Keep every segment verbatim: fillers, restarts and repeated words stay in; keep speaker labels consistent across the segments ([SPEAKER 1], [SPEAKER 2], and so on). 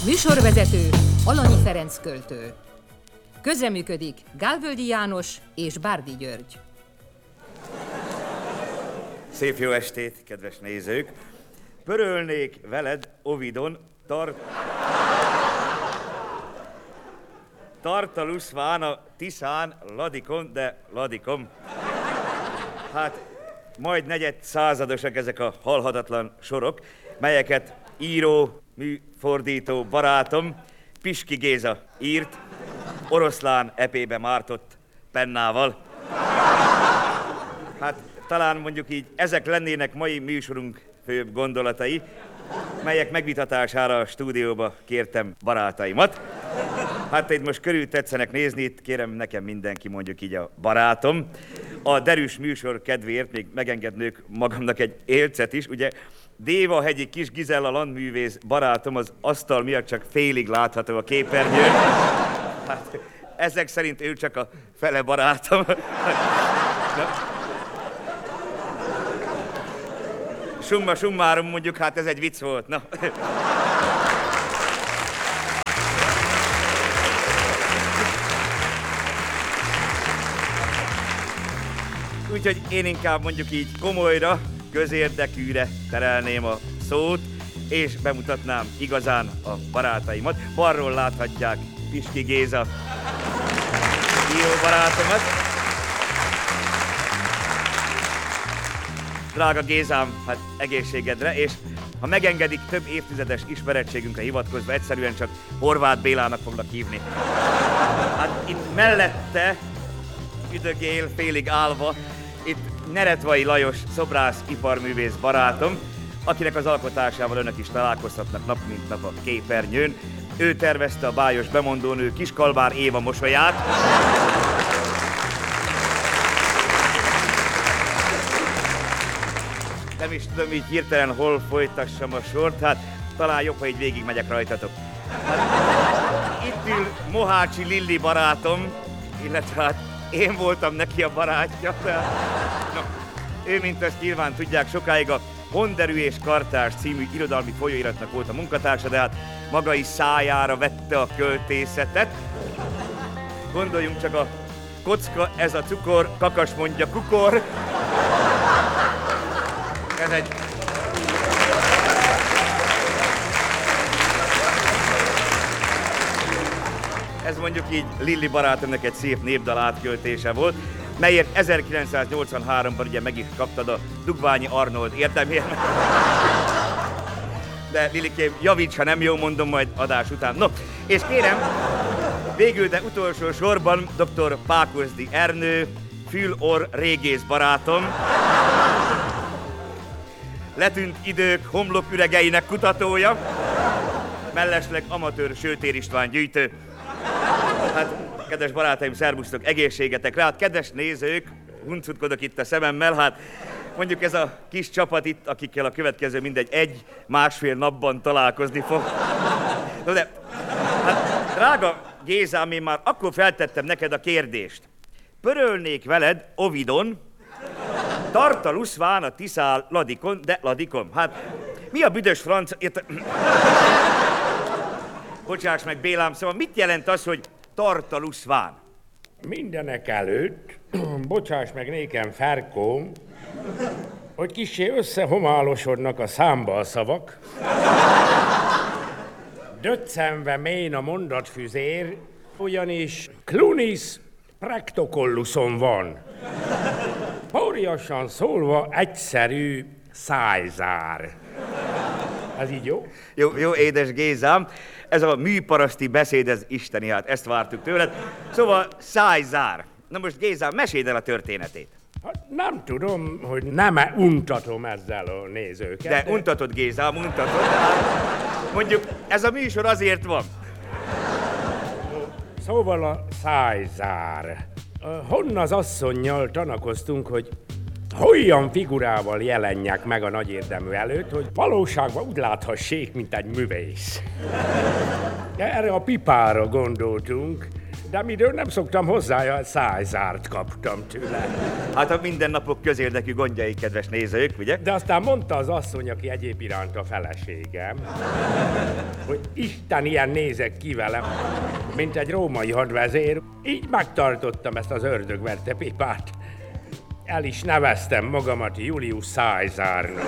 [SPEAKER 1] Műsorvezető Alanyi Ferenc költő. Közreműködik Gálvölgyi János és Bárdi György.
[SPEAKER 2] Szép jó estét, kedves nézők! Pörölnék veled Ovidon tart... Tartaluszván a Tiszán ladikon, de ladikom. Hát, majd negyed századosak ezek a halhatatlan sorok, melyeket író, műfordító barátom Piski Géza írt, oroszlán epébe mártott pennával. Hát talán mondjuk így ezek lennének mai műsorunk főbb gondolatai, melyek megvitatására a stúdióba kértem barátaimat. Hát itt most körül tetszenek nézni, itt kérem nekem mindenki mondjuk így a barátom. A derűs műsor kedvéért még megengednök magamnak egy élcet is, ugye Déva hegyi Kis Gizella landművész barátom az asztal miatt csak félig látható a képernyőn. Hát ezek szerint ő csak a fele barátom. Na. Summa summarum mondjuk, hát ez egy vicc volt, na. Úgyhogy én inkább mondjuk így komolyra, közérdekűre terelném a szót, és bemutatnám igazán a barátaimat. Balról láthatják Piski Géza író barátomat. Drága Gézám, hát egészségedre, és ha megengedik, több évtizedes ismerettségünkre hivatkozva egyszerűen csak Horváth Bélának foglak hívni. Hát itt mellette üdögél, félig állva, itt Neretvai Lajos szobrász iparművész barátom, akinek az alkotásával önök is találkozhatnak nap mint nap a képernyőn. Ő tervezte a bájos bemondónő Kiskalbár Éva mosolyát. Nem is tudom így hirtelen hol folytassam a sort, hát talán jobb, ha így végigmegyek rajtatok. Hát, itt ül Mohácsi Lilli barátom, illetve hát én voltam neki a barátja. No, ő, mint ezt nyilván tudják, sokáig a Honderű és Kartárs című irodalmi folyóiratnak volt a munkatársa, de hát maga is szájára vette a költészetet. Gondoljunk csak a kocka, ez a cukor, kakas mondja kukor. Ez egy... Ez mondjuk így Lilli barátomnak egy szép népdal átköltése volt, melyért ezerkilencszáznyolcvanháromban ugye meg is kaptad a Dugványi Arnold érdemért. De Lillikém, javíts, ha nem jó mondom, majd adás után. No, és kérem, végül, de utolsó sorban doktor Pákozdi Ernő, fül-orr régész barátom, letűnt idők homloküregeinek kutatója, mellesleg amatőr Sőtér István gyűjtő. Hát, kedves barátaim, szervusztok, egészségetekre. Hát, kedves nézők, huncutkodok itt a szememmel, hát mondjuk ez a kis csapat itt, akikkel a következő mindegy egy-másfél napban találkozni fog. No de, hát, drága Gézám, én már akkor feltettem neked a kérdést. Pörölnék veled Ovidon, Tartaluszván a Tiszán ladikon, de ladikom. Hát, mi a büdös franc... Ért... Bocsáss meg, Bélám, szóval mit jelent az, hogy Tartaluszván?
[SPEAKER 3] Mindenek előtt, bocsáss meg nékem, Ferkóm, hogy kissé összehomálosodnak a számba a szavak. Döccenve mén a mondatfüzér, ugyanis Clunis Practocolluson van. Póriasan szólva egyszerű szájzár. Ez így jó?
[SPEAKER 2] Jó, jó, édes Gézám. Ez a műparaszti beszéd, ez isteni, hát ezt vártuk tőled. Szóval szájzár. Na most Gézám, meséld el a történetét.
[SPEAKER 3] Hát nem tudom, hogy nem-e untatom ezzel a nézőket.
[SPEAKER 2] De, de... untatod, Gézám, untatod. Mondjuk ez a műsor azért van.
[SPEAKER 3] Szóval a szájzár. Honnan az asszonnyal tanakoztunk, hogy olyan figurával jelenjek meg a nagy érdemű előtt, hogy valóságban úgy láthassék, mint egy művész. Erre a pipára gondoltunk, De miről nem szoktam hozzá, a szájzárt kaptam tőle.
[SPEAKER 2] Hát a mindennapok közérdekű gondjai, kedves nézők, ugye?
[SPEAKER 3] De aztán mondta az asszony, aki egyéb iránt a feleségem, hogy Isten ilyen nézek ki velem, mint egy római hadvezér. Így megtartottam ezt az ördögverte pipát. El is neveztem magamat Julius Szájzárnak.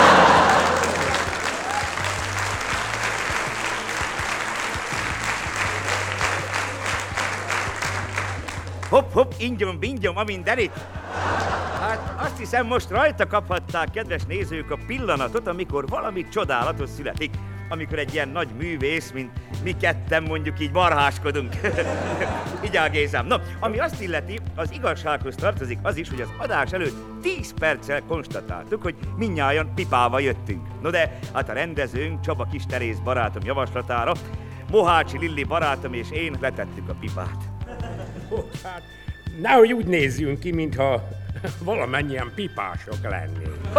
[SPEAKER 2] Hopp, hopp, ingyom, bingyom, a mindenit. Hát azt hiszem, most rajta kaphatták, kedves nézők, a pillanatot, amikor valami csodálatos születik. Amikor egy ilyen nagy művész, mint mi ketten mondjuk így marháskodunk. Igyál Gézám. No, ami azt illeti, az igazsághoz tartozik az is, hogy az adás előtt tíz perccel konstatáltuk, hogy mindnyájan pipával jöttünk. No de, hát a rendezőnk, Csaba Kis Teréz barátom javaslatára, Mohácsi Lilli barátom és én letettük a pipát.
[SPEAKER 3] Hát, nehogy úgy nézzünk ki, mintha valamennyien pipások lennénk.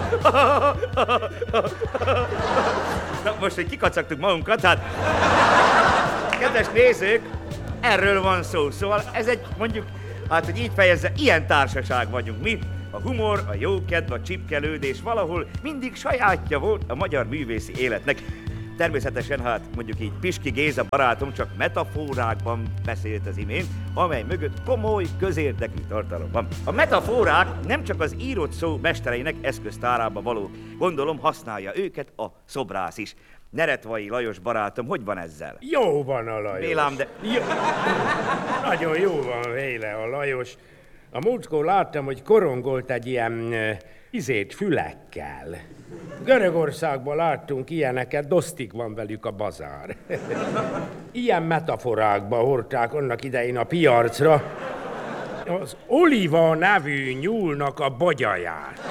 [SPEAKER 2] Na most, hogy kikacagtuk magunkat, hát kedves nézők, erről van szó. Szóval ez egy, mondjuk, hát hogy így fejezze, ilyen társaság vagyunk mi. A humor, a jókedv, a csipkelődés valahol mindig sajátja volt a magyar művészi életnek. Természetesen, hát mondjuk így Piski Géza barátom csak metaforákban beszélt az imént, amely mögött komoly, közérdekű tartalom van. A metaforák nem csak az írott szó mestereinek eszköztárába való, gondolom használja őket a szobrász is. Neretvai Lajos barátom, hogy van ezzel?
[SPEAKER 3] Jó van a Lajos.
[SPEAKER 2] Vélám, de...
[SPEAKER 3] Jó. Nagyon jó van véle a Lajos. A múltkor láttam, hogy korongolt egy ilyen uh, izét fülekkel. Görögországban láttunk ilyeneket, dosztig van velük a bazár. Ilyen metaforákba hordták annak idején a piacra az Oliva nevű nyúlnak a bogyaját.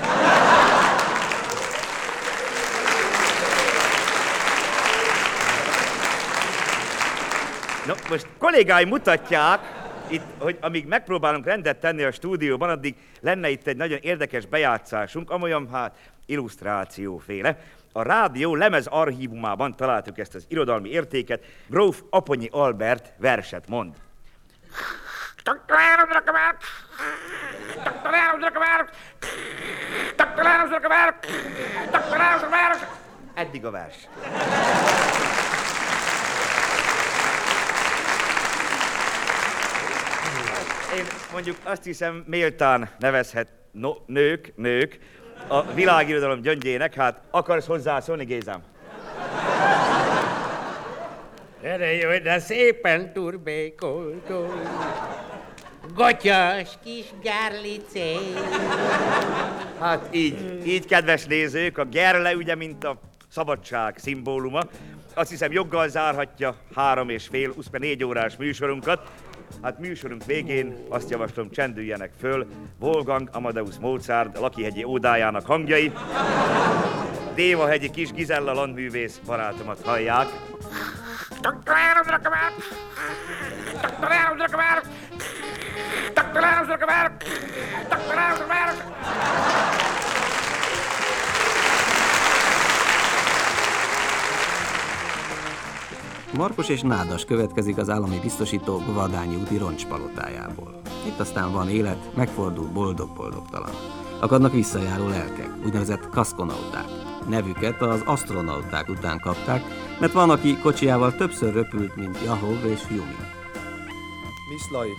[SPEAKER 2] No, most kollégáim mutatják, itt, hogy amíg megpróbálunk rendet tenni a stúdióban, addig lenne itt egy nagyon érdekes bejátszásunk, amolyan, hát, illusztrációféle. A rádió lemez archívumában találtuk ezt az irodalmi értéket. Gróf Aponyi Albert verset mond. Eddig a vers. Én mondjuk azt hiszem, méltán nevezhet no, nők, nők a világirodalom gyöngyének. Hát akarsz hozzászólni, Gézám?
[SPEAKER 3] Erre jöjj, de szépen turbékoltól. Gatyás kis gerlicé.
[SPEAKER 2] Hát így, így, kedves nézők, a gerle ugye, mint a szabadság szimbóluma. Azt hiszem, joggal zárhatja három és fél, huszonnégy négy órás műsorunkat. Hát műsorunk végén azt javaslom, csendüljenek föl Wolfgang Amadeus Mozart Lakihegyi ódájának hangjai. Dévahegyi kis Gizella landművész barátomat hallják.
[SPEAKER 4] Markos és Nádas következik az állami biztosító Vadányi úti roncspalotájából. Itt aztán van élet, megfordul boldog-boldogtalan. Akadnak visszajáró lelkek, úgynevezett kaszkonauták. Nevüket az asztronauták után kapták, mert van, aki kocsijával többször röpült, mint Jahov és Jumi.
[SPEAKER 5] Miszlai.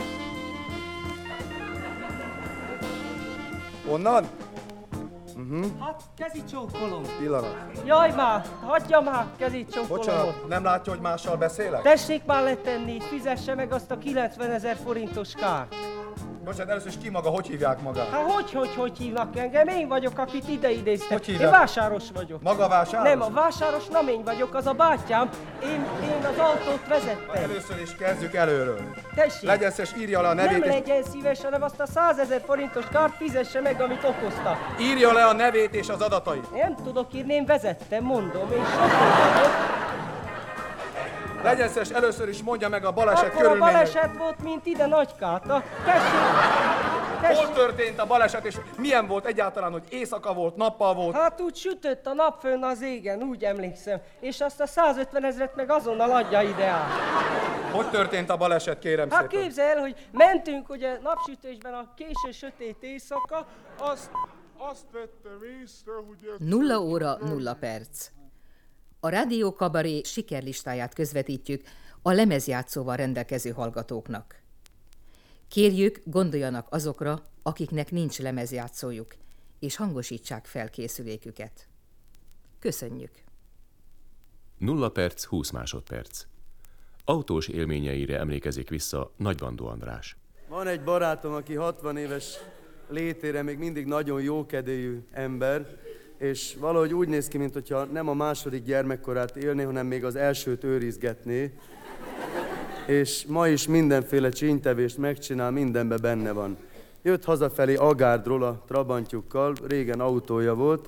[SPEAKER 5] Onnan? Uh-huh.
[SPEAKER 6] Hát, kezi csókolom.
[SPEAKER 5] Pillanat.
[SPEAKER 6] Jaj már, hagyja már, kezi csókolom.
[SPEAKER 5] Bocsánat, nem látja, hogy mással beszélek?
[SPEAKER 6] Tessék már letenni, fizesse meg azt a kilencvenezer forintos kárt.
[SPEAKER 5] Bocsánat, először is ki maga, hogy hívják magát?
[SPEAKER 6] Hát hogy, hogy, hogy hívnak engem? Én vagyok, akit ide idéztek.
[SPEAKER 5] Hogy hívják?
[SPEAKER 6] Én vásáros vagyok.
[SPEAKER 5] Maga vásáros?
[SPEAKER 6] Nem, a vásáros nem én vagyok, az a bátyám. Én, én az autót vezettem.
[SPEAKER 5] Először is kezdjük előről.
[SPEAKER 6] Tessék.
[SPEAKER 5] Legyen szíves, írja le a nevét.
[SPEAKER 6] Nem
[SPEAKER 5] és...
[SPEAKER 6] legyen szíves, hanem azt a százezer forintos kárt fizesse meg, amit okoztak.
[SPEAKER 5] Írja le a nevét és az adatait.
[SPEAKER 6] Nem tudok írni, én vezettem, mondom. Én sofőr.
[SPEAKER 5] Legyen szíves, először is mondja meg a baleset
[SPEAKER 6] Akkor
[SPEAKER 5] körülményeit.
[SPEAKER 6] a baleset volt, mint ide Nagykáta. Tessék!
[SPEAKER 5] Hol történt a baleset, és milyen volt egyáltalán, hogy éjszaka volt, nappal volt?
[SPEAKER 6] Hát úgy sütött a nap fönn az égen, úgy emlékszem. És azt a százötven ezret meg azonnal adja ide át.
[SPEAKER 5] Hogy történt a baleset, kérem
[SPEAKER 6] Hát
[SPEAKER 5] szépen?
[SPEAKER 6] képzelj el, hogy mentünk ugye napsütésben a késő sötét éjszaka, azt, azt vettem észre, hogy... Ez
[SPEAKER 1] Nulla óra, nulla perc. A Rádió Kabaré sikerlistáját közvetítjük a lemezjátszóval rendelkező hallgatóknak. Kérjük, gondoljanak azokra, akiknek nincs lemezjátszójuk, és hangosítsák fel készüléküket. Köszönjük!
[SPEAKER 7] Nulla perc, húsz másodperc. Autós élményeire emlékezik vissza Nagybandó András.
[SPEAKER 8] Van egy barátom, aki hatvan éves létére még mindig nagyon jókedélyű ember, és valahogy úgy néz ki, mintha nem a második gyermekkorát élné, hanem még az elsőt őrizgetné. És ma is mindenféle csínytevést megcsinál, mindenben benne van. Jött hazafelé Agárdról a trabantjukkal, régen autója volt.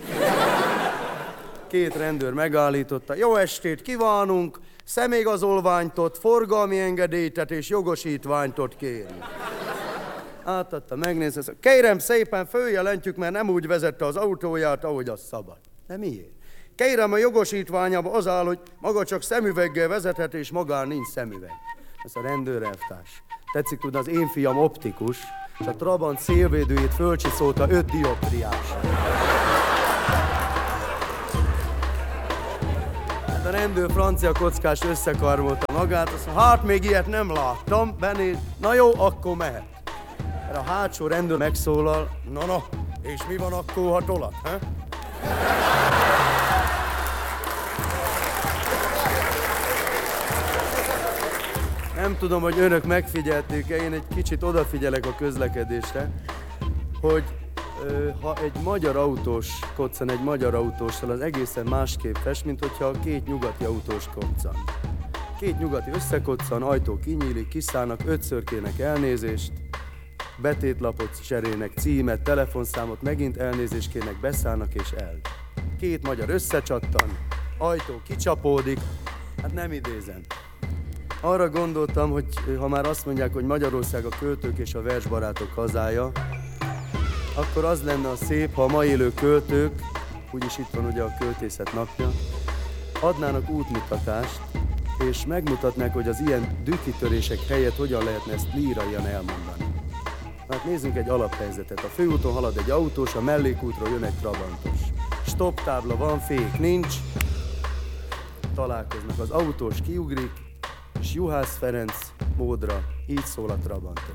[SPEAKER 8] Két rendőr megállította. Jó estét kívánunk, személyigazolványtot, forgalmi engedélyt és jogosítványtot kérünk. Átadta, megnézte, kérem szépen följelentjük, mert nem úgy vezette az autóját, ahogy az szabad. De miért? Kérem, a jogosítványában az áll, hogy maga csak szemüveggel vezethet, és magán nincs szemüveg. Ez a rendőrelvtárs. Tetszik tudni, az én fiam optikus, és a Trabant szélvédőjét fölcsiszolta öt dioptriás. Hát a rendőr francia kockás összekarmolta magát, azt mondta, hát még ilyet nem láttam, benéz, na jó, akkor mehet. Erre a hátsó rendőr megszólal, na na, és mi van akkor, ha tolat, he? Nem tudom, hogy önök megfigyelték-e, én egy kicsit odafigyelek a közlekedésre, hogy ö, ha egy magyar autós koccan egy magyar autóssal, az egészen másképp fest, mint hogyha két nyugati autós koccan. Két nyugati összekoccan, ajtó kinyílik, kiszállnak, ötször kérnek elnézést, betétlapot cserélnek, címet, telefonszámot, megint elnézést kérnek, beszállnak és el. Két magyar összecsattan, ajtó kicsapódik, hát nem idézem. Arra gondoltam, hogy ha már azt mondják, hogy Magyarország a költők és a versbarátok hazája, akkor az lenne a szép, ha a ma élő költők, úgyis itt van ugye a költészet napja, adnának útmutatást, és megmutatnák, hogy az ilyen dühkitörések helyett hogyan lehetne ezt líraian elmondani. Hát nézzünk egy alaphelyzetet. A főúton halad egy autós, a mellékútról jön egy trabantos. Stop tábla van, fék nincs. Találkoznak. Az autós kiugrik, és Juhász Ferenc módra így szól a trabantos.